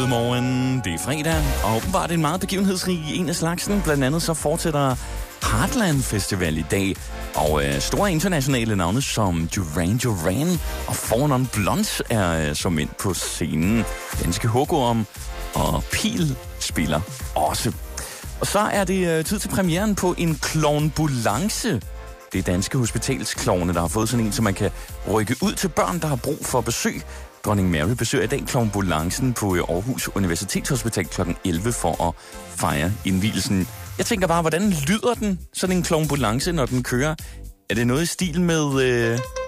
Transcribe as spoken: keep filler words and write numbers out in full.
Godmorgen, det er fredag, og åbenbart en meget begivenhedsrig en af slagsen. Blandt andet så fortsætter Heartland Festival i dag, og øh, store internationale navne som Duran Duran og Four Non Blondes er øh, som ind på scenen. Danske Hugorm og Pil spiller også. Og så er det øh, tid til premieren på en klovnbulance. Det er Danske Hospitalsklovne, der har fået sådan en, så man kan rykke ud til børn, der har brug for besøg. Dronning Mary besøger i dag klovnbulancen på Aarhus Universitetshospital klokken elleve for at fejre indvielsen. Jeg tænker bare, hvordan lyder den, sådan en klovnbulance, når den kører? Er det noget i stil med... Øh